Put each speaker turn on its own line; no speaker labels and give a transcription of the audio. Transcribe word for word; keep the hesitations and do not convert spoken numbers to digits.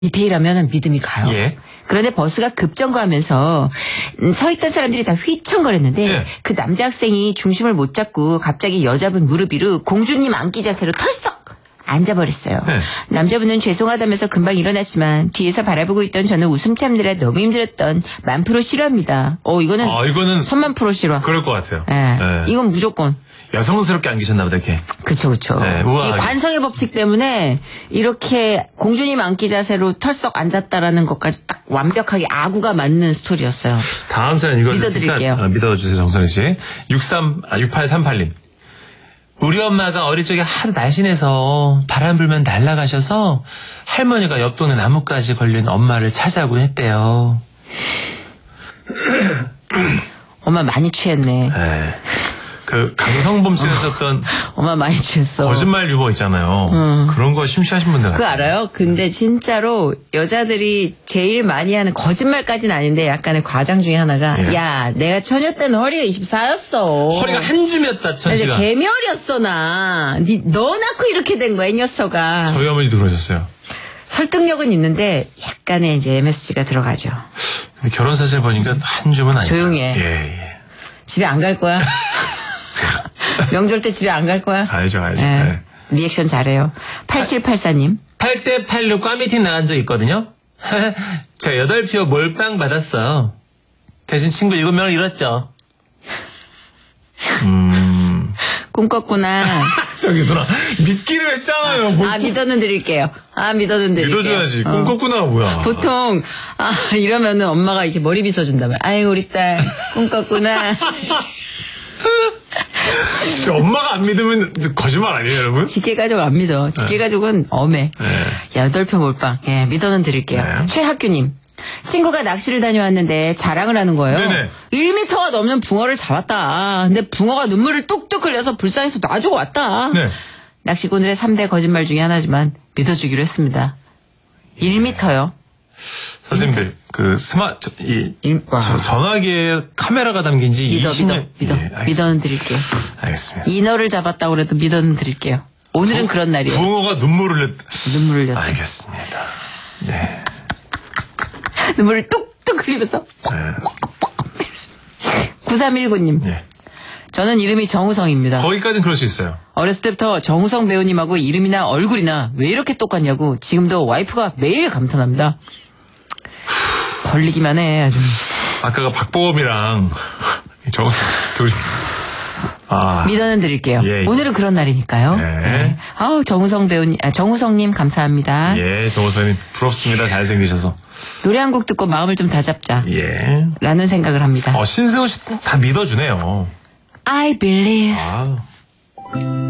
이페이라면 믿음이 가요.
예.
그런데 버스가 급정거하면서 음, 서 있던 사람들이 다 휘청거렸는데
예.
그 남자 학생이 중심을 못 잡고 갑자기 여자분 무릎 위로 공주님 앉기 자세로 털썩 앉아버렸어요.
예.
남자분은 죄송하다면서 금방 일어났지만 뒤에서 바라보고 있던 저는 웃음 참느라 너무 힘들었던 만 프로 싫어합니다. 어 이거는
아, 이거는
천만 프로 싫어.
그럴 것 같아요.
예.
예.
이건 무조건.
여성스럽게 안기셨나 보다, 이렇게.
그쵸, 그쵸.
네,
이
우아하게.
관성의 법칙 때문에 이렇게 공주님 앉기 자세로 털썩 앉았다라는 것까지 딱 완벽하게 아구가 맞는 스토리였어요.
다음 사연 이거
믿어드릴게요.
어, 믿어주세요, 정선희 씨. 육삼, 아, 육팔삼팔 님. 우리 엄마가 어릴 적에 하도 날씬해서 바람 불면 날아가셔서 할머니가 옆 동네 나뭇가지 걸린 엄마를 찾아오곤 했대요.
엄마 많이 취했네.
네. 그 강성범 씨가 썼던
엄마 많이 취했어.
거짓말 유머 있잖아요. 그런 거 심취하신 분들
그거
같아요.
알아요? 근데 진짜로 여자들이 제일 많이 하는 거짓말까지는 아닌데 약간의 과장 중에 하나가
예.
야 내가 처녀 때는 허리가 이십사였어.
허리가 한 줌이었다,
나 이제
천씨가.
개멸이었어 나. 니, 너 낳고 이렇게 된 거야 이 녀석아.
저희 어머니도 그러셨어요.
설득력은 있는데 약간의 이제 엠에스지가 들어가죠.
근데 결혼 사실 보니까 한 줌은 아니에요.
조용히 해.
예, 예.
집에 안 갈 거야? 명절 때 집에 안 갈 거야?
알죠, 알죠.
예.
네.
리액션 잘해요. 팔칠팔사 님.
팔 대 팔로 꽈미팅 나간 적 있거든요. 저 여덟 표 몰빵 받았어. 대신 친구 일곱 명을 잃었죠. 음.
꿈꿨구나.
저기 누나 믿기로 했잖아요. 뭘
아, 믿어는 드릴게요. 아, 믿어는 드릴게요.
믿어줘야지.
어.
꿈꿨구나 뭐야.
보통, 아, 이러면은 엄마가 이렇게 머리 빗어준다며. 아이고, 우리 딸, 꿈꿨구나.
진짜 엄마가 안 믿으면 거짓말 아니에요, 여러분?
직계가족 안 믿어. 직계가족은 엄해.
네.
여덟 표 몰빵. 예, 믿어는 드릴게요.
네.
최학규님. 친구가 낚시를 다녀왔는데 자랑을 하는 거예요.
네네.
일 미터가 넘는 붕어를 잡았다. 근데 붕어가 눈물을 뚝뚝 흘려서 불쌍해서 놔주고 왔다.
네.
낚시꾼들의 삼 대 거짓말 중에 하나지만 믿어주기로 했습니다. 일 미터요.
선생님들, 그 스마트, 이,
일- 와.
저 전화기에 카메라가 담긴 지
믿어,
이십
믿어,
년.
믿어.
예, 알겠습니다.
믿어는 드릴게요.
알겠습니다.
인어를 잡았다고 그래도 믿어는 드릴게요. 오늘은 그런 날이에요.
붕어가 눈물을 냈.
눈물을 흘렸다.
알겠습니다. 네.
눈물을 뚝뚝 흘리면서.
네.
구삼일구 님.
네.
저는 이름이 정우성입니다.
거기까지는 그럴 수 있어요.
어렸을 때부터 정우성 배우님하고 이름이나 얼굴이나 왜 이렇게 똑같냐고 지금도 와이프가 매일 감탄합니다. 걸리기만 해 아주.
아까가 박보검이랑 정우성 둘이. 아.
믿어는 드릴게요.
예, 예.
오늘은 그런 날이니까요.
네.
네. 아우 정우성 배우님, 아, 정우성님 감사합니다.
예, 정우성님 부럽습니다. 잘생기셔서.
노래 한 곡 듣고 마음을 좀 다잡자.
예.
라는 생각을 합니다.
어, 신승우 씨 다 믿어주네요.
I believe.
아.